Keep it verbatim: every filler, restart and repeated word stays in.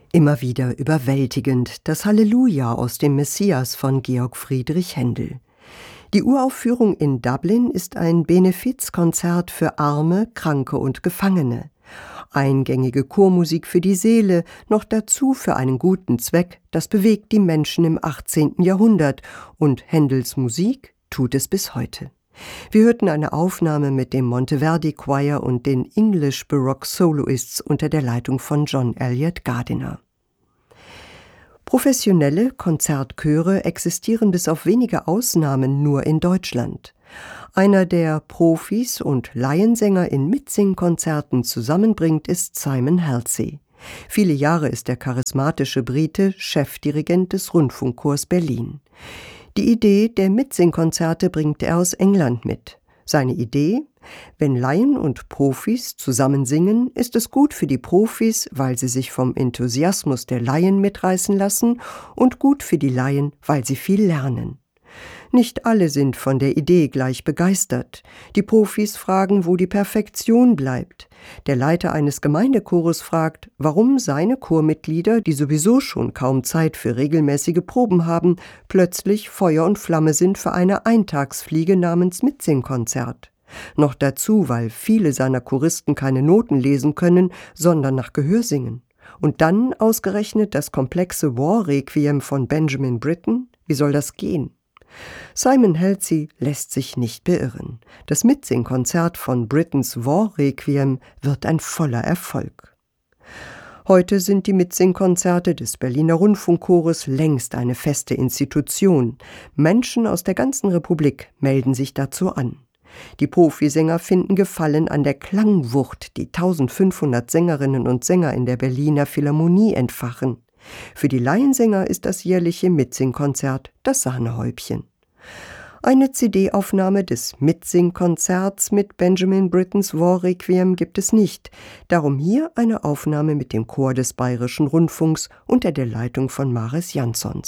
Immer wieder überwältigend, das Halleluja aus dem Messias von Georg Friedrich Händel. Die Uraufführung in Dublin ist ein Benefizkonzert für Arme, Kranke und Gefangene. Eingängige Chormusik für die Seele, noch dazu für einen guten Zweck, das bewegt die Menschen im achtzehnten Jahrhundert und Händels Musik tut es bis heute. Wir hörten eine Aufnahme mit dem Monteverdi Choir und den English Baroque Soloists unter der Leitung von John Eliot Gardiner. Professionelle Konzertchöre existieren bis auf wenige Ausnahmen nur in Deutschland. Einer, der Profis und Laiensänger in Mitsingkonzerten zusammenbringt, ist Simon Halsey. Viele Jahre ist der charismatische Brite Chefdirigent des Rundfunkchors Berlin. Die Idee der Mitsingkonzerte bringt er aus England mit. Seine Idee: Wenn Laien und Profis zusammen singen, ist es gut für die Profis, weil sie sich vom Enthusiasmus der Laien mitreißen lassen, und gut für die Laien, weil sie viel lernen. Nicht alle sind von der Idee gleich begeistert. Die Profis fragen, wo die Perfektion bleibt. Der Leiter eines Gemeindechores fragt, warum seine Chormitglieder, die sowieso schon kaum Zeit für regelmäßige Proben haben, plötzlich Feuer und Flamme sind für eine Eintagsfliege namens Mitsingkonzert. Noch dazu, weil viele seiner Choristen keine Noten lesen können, sondern nach Gehör singen. Und dann ausgerechnet das komplexe War-Requiem von Benjamin Britten? Wie soll das gehen? Simon Halsey lässt sich nicht beirren. Das Mitsingkonzert von Brittens War-Requiem wird ein voller Erfolg. Heute sind die Mitsingkonzerte des Berliner Rundfunkchores längst eine feste Institution. Menschen aus der ganzen Republik melden sich dazu an. Die Profisänger finden Gefallen an der Klangwucht, die eintausendfünfhundert Sängerinnen und Sänger in der Berliner Philharmonie entfachen. Für die Laiensänger ist das jährliche Mitsingkonzert das Sahnehäubchen. Eine C D-Aufnahme des Mitsingkonzerts mit Benjamin Brittens War-Requiem gibt es nicht. Darum hier eine Aufnahme mit dem Chor des Bayerischen Rundfunks unter der Leitung von Maris Jansons.